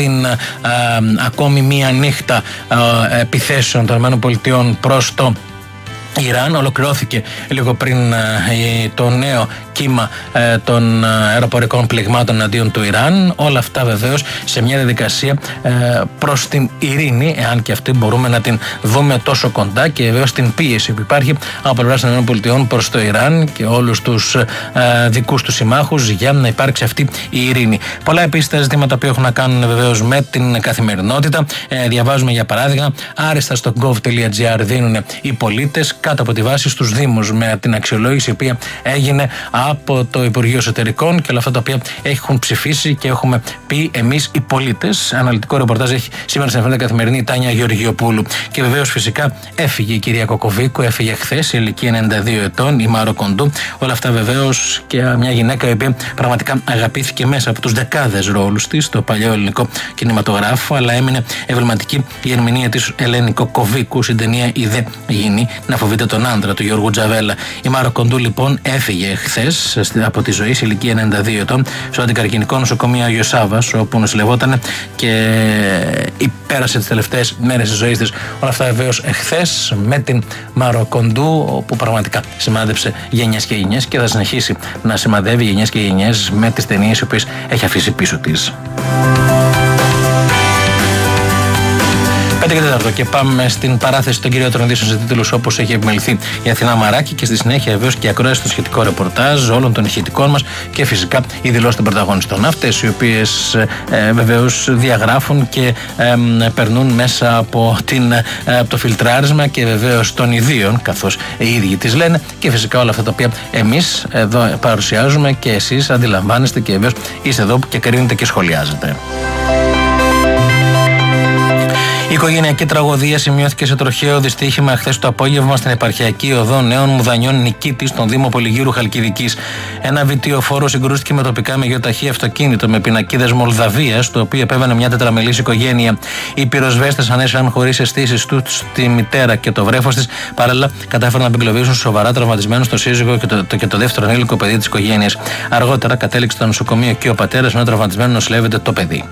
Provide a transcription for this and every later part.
την ακόμη μία νύχτα επιθέσεων των ΗΠΑ προς το Ιράν. Ολοκληρώθηκε λίγο πριν το νέο κύμα των αεροπορικών πληγμάτων εναντίον του Ιράν. Όλα αυτά βεβαίως σε μια διαδικασία προς την ειρήνη, εάν και αυτή μπορούμε να την δούμε τόσο κοντά, και βεβαίως την πίεση που υπάρχει από πλευράς των ΗΠΑ προς το Ιράν και όλους τους δικούς του συμμάχους για να υπάρξει αυτή η ειρήνη. Πολλά επίσης τα ζητήματα που έχουν να κάνουν βεβαίως με την καθημερινότητα. Διαβάζουμε για παράδειγμα, άριστα στο gov.gr δίνουν οι πολίτες κάτω από τη βάση στους Δήμους, με την αξιολόγηση η οποία έγινε από το Υπουργείο Εσωτερικών και όλα αυτά τα οποία έχουν ψηφίσει και έχουμε πει εμείς οι πολίτες. Αναλυτικό ρεπορτάζ έχει σήμερα στην Εφημερίδα Καθημερινή η Τάνια Γεωργιοπούλου. Και βεβαίως φυσικά έφυγε η κυρία Κοκοβίκου, έφυγε χθες, η ηλικία 92 ετών, η Μάρο Κοντού. Όλα αυτά βεβαίως και μια γυναίκα η οποία πραγματικά αγαπήθηκε μέσα από τους δεκάδες ρόλους της στο παλιό ελληνικό κινηματογράφο, αλλά έμεινε εμβληματική η ερμηνεία της Ελένη Κοκοβίκου στην ταινία «Η δε γίνει να φοβείται τον άντρα» του Γιώργου Τζαβέλα. Η Μάρο Κοντού λοιπόν έφυγε χθες από τη ζωή σε ηλικία 92 ετών στο αντικαρκινικό νοσοκομείο Άγιος Σάββας, όπου νοσηλευόταν και πέρασε τις τελευταίες μέρες της ζωής της. Όλα αυτά βεβαίως εχθές με την Μάρο Κοντού, που πραγματικά σημάδεψε γενιές και γενιές και θα συνεχίσει να σημαδεύει γενιές και γενιές με τις ταινίες οι οποίες έχει αφήσει πίσω της. 5 και πάμε στην παράθεση των κυριότερων ειδήσεων σε τίτλους όπως έχει επιμεληθεί η Αθηνά Μαράκη, και στη συνέχεια βεβαίως και η ακρόαση στο σχετικό ρεπορτάζ όλων των ηχητικών μας και φυσικά οι δηλώσεις των πρωταγωνιστών. Αυτές οι οποίες βεβαίως διαγράφουν και περνούν μέσα από το φιλτράρισμα και βεβαίως των ιδίων, καθώς οι ίδιοι τις λένε, και φυσικά όλα αυτά τα οποία εμείς εδώ παρουσιάζουμε και εσείς αντιλαμβάνεστε και βεβαίως είστε εδώ και κρίνετε και σχολιάζετε. Η οικογενειακή τραγωδία σημειώθηκε σε τροχαίο δυστύχημα χθες το απόγευμα στην επαρχιακή οδό Νέων Μουδανιών Νικήτης, στον Δήμο Πολυγύρου Χαλκιδικής. Ένα βιτιοφόρο συγκρούστηκε με τοπικά μεγιοταχή αυτοκίνητο με πινακίδες Μολδαβίας, το οποίο επέβαινε μια τετραμελής οικογένεια. Οι πυροσβέστες ανέσαν χωρίς αισθήσεις τη μητέρα και το βρέφος της. Παράλληλα, κατάφεραν να απεγκλωβίσουν σοβαρά τραυματισμένους το σύζυγο και το δεύτερο ανήλικο παιδί της οικογένειας. Αργότερα κατέληξε στο νοσοκομείο και ο πατέρας, ενώ τραυματισμένο νοσηλεύεται το παιδί.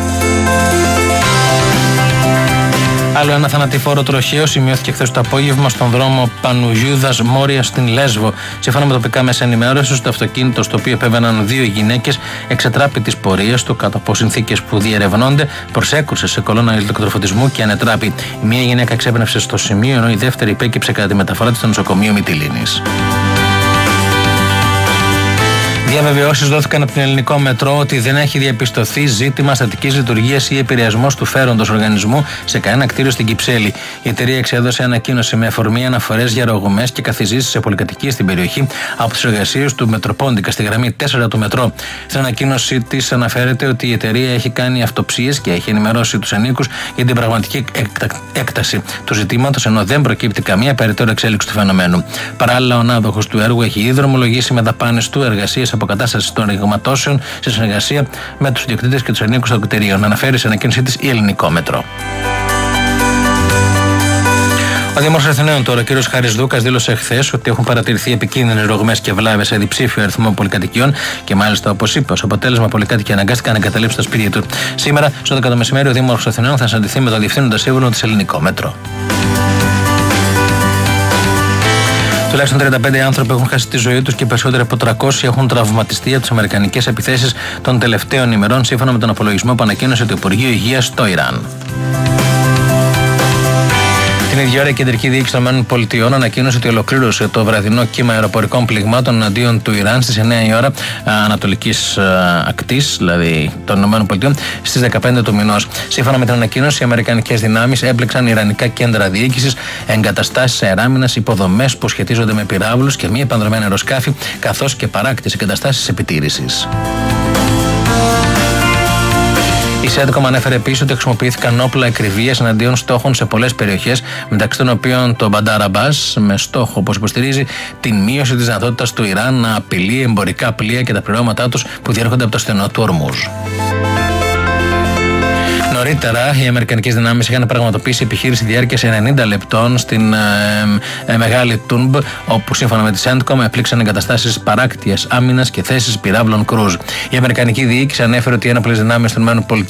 Άλλο ένα θανατηφόρο τροχαίο σημειώθηκε χθες το απόγευμα στον δρόμο Πανουγιούδας Μόρια στην Λέσβο. Σύμφωνα με τοπικά μέσα ενημέρωσης, το αυτοκίνητο στο οποίο επέβαιναν δύο γυναίκες εξετράπη της πορείας του κάτω από συνθήκες που διερευνώνται, προσέκρουσε σε κολόνα ηλεκτροφωτισμού και ανετράπη. Η μία γυναίκα εξέπνευσε στο σημείο, ενώ η δεύτερη υπέκυψε κατά τη μεταφορά της στο νοσοκομείο Μυτιλήνης. Διαβεβαιώσεις δόθηκαν από την Ελληνικό Μετρό ότι δεν έχει διαπιστωθεί ζήτημα στατικής λειτουργίας ή επηρεασμός του φέροντος οργανισμού σε κανένα κτίριο στην Κυψέλη. Η εταιρεία εξέδωσε ανακοίνωση με αφορμή αναφορές για ρογμές και καθιζήσεις σε πολυκατοικίες στην περιοχή από τις εργασίες του Μετροπόντικα στη γραμμή 4 του Μετρό. Στην ανακοίνωσή της αναφέρεται ότι η εταιρεία έχει κάνει αυτοψίες και έχει ενημερώσει τους ανήκους για την πραγματική έκταση του ζητήματος, ενώ δεν προκύπτει καμία περαιτέρω εξέλιξη του φαινομένου. Παράλληλα, ο ανάδοχος του έργου έχει δρομολογήσει με δαπάνες του εργασίες αποκατάσταση των ρηγματώσεων σε συνεργασία με τους ιδιοκτήτες και τους ανήκους των κτηρίων. Αναφέρει σε ανακοίνωσή της η Ελληνικό Μετρό. Ο Δήμαρχος Αθηναίων τώρα, ο κ. Χάρης Δούκας, δήλωσε χθες ότι έχουν παρατηρηθεί επικίνδυνες ρογμές και βλάβες σε διψήφιο αριθμό πολυκατοικιών και μάλιστα, όπως είπε, ως αποτέλεσμα πολυκάτοικοι αναγκάστηκαν να εγκαταλείψουν τα σπίτια του. Σήμερα, στο 10 το μεσημέρι, ο Δήμαρχος Αθηναίων θα συναντηθεί με τον Διευθύνοντα Σύμβουλο της Ελληνικό Μετρό. Τουλάχιστον 35 άνθρωποι έχουν χάσει τη ζωή τους και περισσότεροι από 300 έχουν τραυματιστεί από τις αμερικανικές επιθέσεις των τελευταίων ημερών, σύμφωνα με τον απολογισμό που ανακοίνωσε το Υπουργείο Υγείας στο Ιράν. Την ίδια ώρα η Κεντρική Διοίκηση των ΗΠΑ ανακοίνωσε ότι ολοκλήρωσε το βραδινό κύμα αεροπορικών πληγμάτων εναντίον του Ιράν στις 9 η ώρα ανατολικής ακτής, δηλαδή των ΗΠΑ, στις 15 του μηνός. Σύμφωνα με την ανακοίνωση, οι αμερικανικές δυνάμεις έπλεξαν ιρανικά κέντρα διοίκησης, εγκαταστάσεις αεράμινας, υποδομές που σχετίζονται με πυράβλους και μη επανδρομένα αεροσκάφη, καθώς και παράκτιες εγκαταστάσεις επιτήρησης. Η ΣΕΝΤΚΟΜ ανέφερε επίσης ότι χρησιμοποιήθηκαν όπλα εκρηβίας εναντίον στόχων σε πολλές περιοχές, μεταξύ των οποίων το Μπαντάρ Αμπάς, με στόχο, όπως υποστηρίζει, την μείωση της δυνατότητας του Ιράν να απειλεί εμπορικά πλοία και τα πληρώματά τους που διέρχονται από το στενό του Ορμούζ. Νωρίτερα, οι αμερικανικές δυνάμεις είχαν πραγματοποιήσει επιχείρηση διάρκειας 90 λεπτών στην Μεγάλη Τούνμπ, όπου σύμφωνα με τη ΣΕΝΤΚΟΜ έπληξαν εγκαταστάσεις παράκτειας άμυνας και θέσεις πυράβλων κρούζ. Η αμερικανική διοίκηση ανέφερε ότι οι ένοπλες δυνάμεις των ΗΠΑ